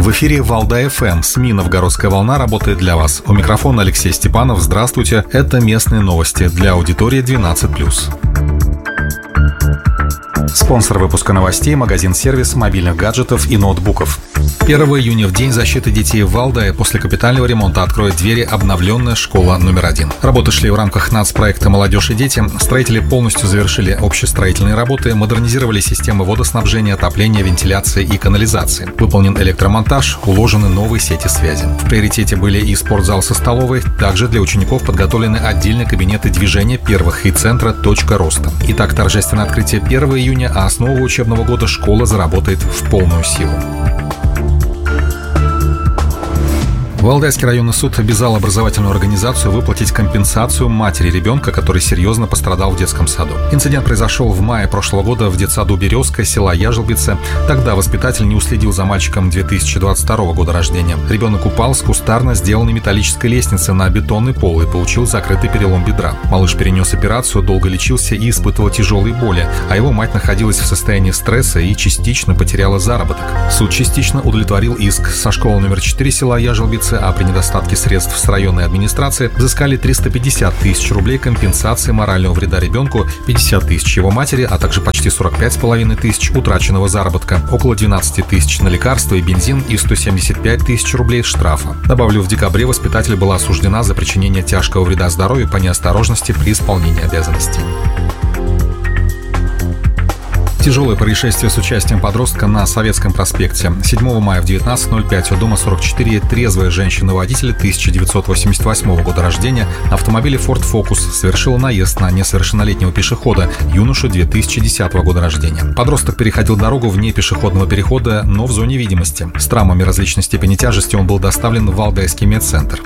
В эфире Валдай ФМ. СМИ «Новгородская волна» работает для вас. У микрофона Алексей Степанов. Здравствуйте. Это местные новости для аудитории 12+. Спонсор выпуска новостей – магазин-сервис мобильных гаджетов и ноутбуков. 1 июня, в День защиты детей в Валдае, после капитального ремонта откроет двери обновленная школа номер 1. Работы шли в рамках нацпроекта «Молодежь и дети». Строители полностью завершили общестроительные работы, модернизировали системы водоснабжения, отопления, вентиляции и канализации. Выполнен электромонтаж, уложены новые сети связи. В приоритете были и спортзал со столовой. Также для учеников подготовлены отдельные кабинеты движения первых и центра «Точка роста». Итак, торжественное открытие 1 июня, а с нового учебного года школа заработает в полную силу. Валдайский районный суд обязал образовательную организацию выплатить компенсацию матери ребенка, который серьезно пострадал в детском саду. Инцидент произошел в мае прошлого года в детсаду «Березка» села Яжелбице. Тогда воспитатель не уследил за мальчиком 2022 года рождения. Ребенок упал с кустарно сделанной металлической лестницы на бетонный пол и получил закрытый перелом бедра. Малыш перенес операцию, долго лечился и испытывал тяжелые боли, а его мать находилась в состоянии стресса и частично потеряла заработок. Суд частично удовлетворил иск. Со школы номер 4 села Яжелбице, а при недостатке средств с районной администрации взыскали 350 тысяч рублей компенсации морального вреда ребенку, 50 тысяч его матери, а также почти 45,5 тысяч утраченного заработка, около 12 тысяч на лекарства и бензин и 175 тысяч рублей штрафа. Добавлю, в декабре воспитатель была осуждена за причинение тяжкого вреда здоровью по неосторожности при исполнении обязанностей. Тяжелое происшествие с участием подростка на Советском проспекте. 7 мая в 19:05 у дома 44 трезвая женщина-водитель 1988 года рождения на автомобиле Ford Focus совершила наезд на несовершеннолетнего пешехода, юношу 2010 года рождения. Подросток переходил дорогу вне пешеходного перехода, но в зоне видимости. С травмами различной степени тяжести он был доставлен в Валдайский медцентр.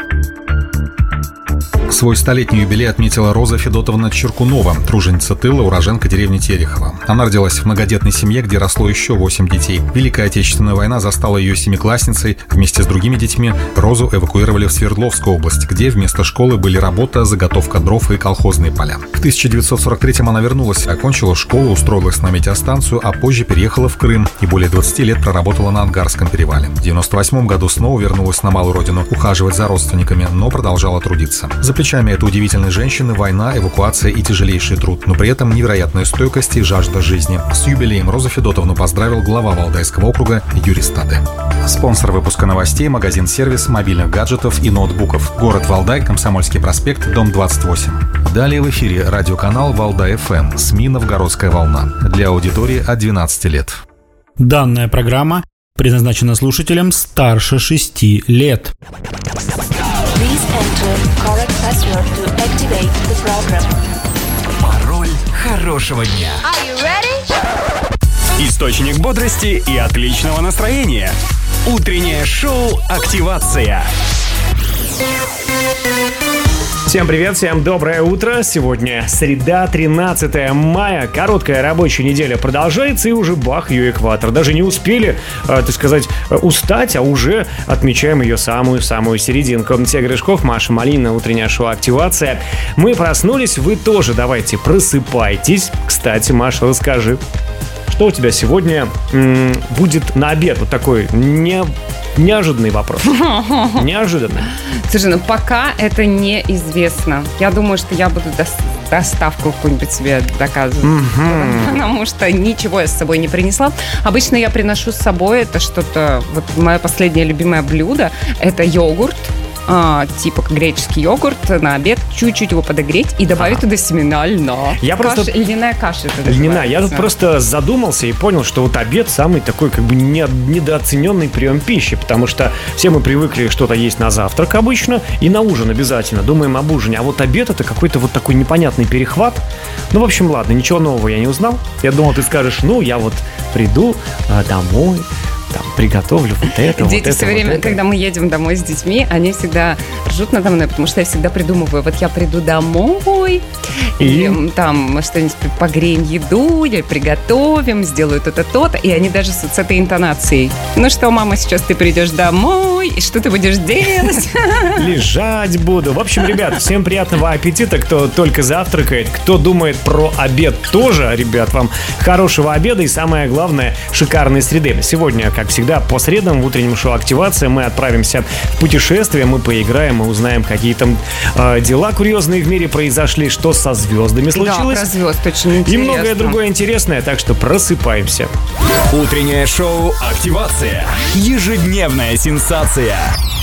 Свой 100-летний юбилей отметила Роза Федотовна Черкунова, труженица тыла, уроженка деревни Терехово. Она родилась в многодетной семье, где росло еще 8 детей. Великая Отечественная война застала ее семиклассницей. Вместе с другими детьми Розу эвакуировали в Свердловскую область, где вместо школы были работа, заготовка дров и колхозные поля. В 1943-м она вернулась, окончила школу, устроилась на метеостанцию, а позже переехала в Крым и более 20 лет проработала на Ангарском перевале. В 1998 году снова вернулась на малую родину ухаживать за родственниками, но продолжала трудиться. За плечами этой удивительной женщины война, эвакуация и тяжелейший труд, но при этом невероятная стойкость и жажда жизни. С юбилеем Розу Федотовну поздравил глава Валдайского округа Юрий Стаде. Спонсор выпуска новостей – магазин-сервис мобильных гаджетов и ноутбуков. Город Валдай, Комсомольский проспект, дом 28. Далее в эфире радиоканал Валдай ФМ, СМИ «Новгородская волна» для аудитории от 12 лет. Данная программа предназначена слушателям старше 6 лет. Пароль хорошего дня. Источник бодрости и отличного настроения. Утреннее шоу «Активация». Всем привет, всем доброе утро. Сегодня среда, 13 мая. Короткая рабочая неделя продолжается, и уже бах, ее экватор. Даже не успели, так сказать, устать, а уже отмечаем ее самую-самую серединку. Алексей Гришков, Маша Малинина, утреннее шоу «Активация». Мы проснулись, вы тоже давайте просыпайтесь. Кстати, Маша, расскажи, что у тебя сегодня будет на обед? Вот такой неожиданный вопрос. Неожиданный. Слушай, ну пока это неизвестно. Я думаю, что я буду доставку какую-нибудь себе заказывать. Потому что ничего я с собой не принесла. Обычно я приношу с собой это что-то... Вот мое последнее любимое блюдо – это йогурт. Типа греческий йогурт на обед, чуть-чуть его подогреть и добавить туда семена льна. Льняная каша. Льняная. Я тут просто задумался и понял, что вот обед самый такой как бы недооцененный прием пищи, потому что все мы привыкли что-то есть на завтрак обычно и на ужин обязательно. Думаем об ужине. А вот обед — это какой-то вот такой непонятный перехват. Ну, в общем, ладно, ничего нового я не узнал. Я думал, ты скажешь, ну, я вот приду домой, там, приготовлю вот это, Дети вот все это, время, вот это. когда мы едем домой с детьми, они всегда ржут надо мной, потому что я всегда придумываю, вот я приду домой, и там мы что-нибудь погреем еду, или приготовим, сделаю то-то, то-то, и они даже с этой интонацией. Ну что, мама, сейчас ты придешь домой, и что ты будешь делать? Лежать буду. В общем, ребят, всем приятного аппетита, кто только завтракает, кто думает про обед тоже, ребят, вам хорошего обеда и, самое главное, шикарной среды. Сегодня, как всегда, всегда по средам в утреннем шоу «Активация» мы отправимся в путешествие, мы поиграем, мы узнаем, какие там дела курьезные в мире произошли, что со звездами случилось. Да, про звезд очень интересно. И многое другое интересное, так что просыпаемся. Утреннее шоу «Активация». Ежедневная сенсация.